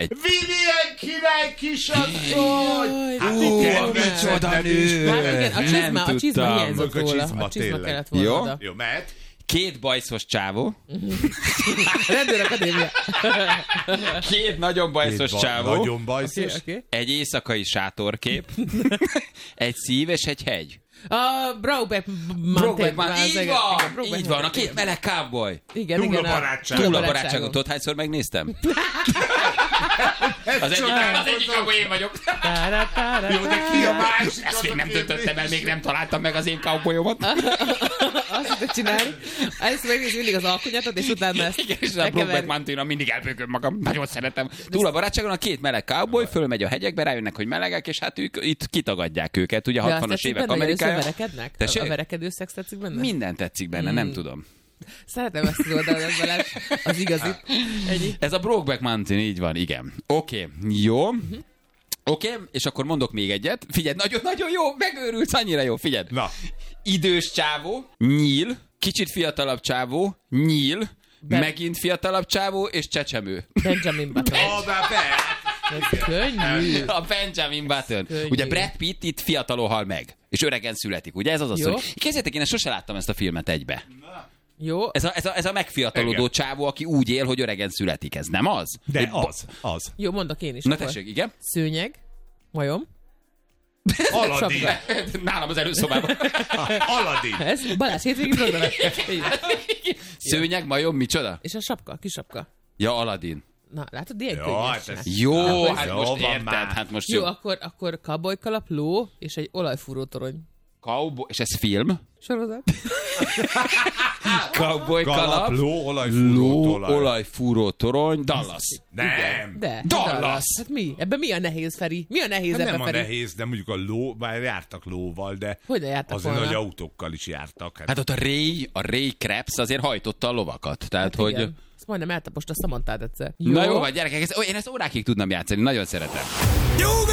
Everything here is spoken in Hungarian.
Vilien király kisasszony! Micsoda nő! Hát igen, a csizma hiányzott A róla. csizma, A csizma tényleg. kellett volna Jó. oda. Jó, mehet? 2 bajszos csávó. Rendőrakadémia. 2 nagyon bajszos csávó. Nagyon bajszos. Oké. Egy éjszakai sátorkép. Egy szív és egy hegy. A Brokeback Brokeback Mountain. Mountain. Így van, a 2 meleg cowboy. Igen, Túl a igen. barátság. Túl a barátságon. Tudod, hányszor megnéztem? Az egyik cowboy én vagyok. Jó, de ki a másik? Ezt még nem döntöttem el, még nem találtam meg az én cowboyomat. Azt tudod csinálni. Először megnézni mindig az alkonyatot, és utána ezt Igen, és a Brokeback Mountain-on mindig elbőgöm magam. Nagyon szeretem. Túl a barátságon a 2 meleg cowboy fölmegy a hegyekbe, rájönnek, hogy melegek, és hát ők itt kitagadják őket. Ugye 60-as évek Amerikája. Verekednek? Tessék? A verekedő szex tetszik benne? Minden tetszik benne, nem tudom. Szeretem ezt az oldalat, Balázs. Az igazi. Ennyi. Ez a Brokeback Mountain, így van, igen. Oké, jó. Oké, és akkor mondok még egyet. Figyeld, nagyon-nagyon jó, megőrülsz, annyira jó, figyeld. Na. Idős csávó, nyíl, kicsit fiatalabb csávó, nyíl, megint fiatalabb csávó, és csecsemő. Benjamin Button. Ó, de be! Ez könnyű. A Benjamin Button. Könnyű. Ugye Brad Pitt itt fiatalon hal meg, és öregen születik, ugye ez az a Jó. szó. Képzeljétek, én sose láttam ezt a filmet egybe. Jó. Ez a megfiatalodó Igen. csávó, aki úgy él, hogy öregen születik. Ez nem az? De az. Jó, mondok én is. Na akkor. tessék, igen. Szőnyeg. Majom. Aladdin. Sapka. Nálam az előszobában. Aladdin. Ez Balázs hétvégi program. Szőnyeg, majom, micsoda? És a sapka, kis sapka. Ja, Aladdin. Na, látod, ilyen Jó, könnyű hát ezt ez- csinálni. Jó, Jó, hát jó, most van érted, már. hát most Jó, jó. akkor cowboykalap, ló és egy olajfúró torony. Cowboy, és ez film? Sorozat. Cowboy kalap, Kalap, ló, olajfúró, ló, tolaj. olajfúró torony, Dallas. Nem. De. Dallas. Hát mi? Ebben mi a nehéz, Feri? Mi a nehéz Hát ebben, nem a Feri? nehéz, de mondjuk a ló, bár jártak lóval, de Hogyan jártak azért volna? nagy autókkal is jártak. Hát ott a Ray Krebs azért hajtotta a lovakat. Tehát, hogy... Igen. Ezt majdnem eltapost a Samanthát egyszer. Na jó, vagy gyerekek, én ezt órákig tudnam játszani, nagyon szeretem. Nyugat!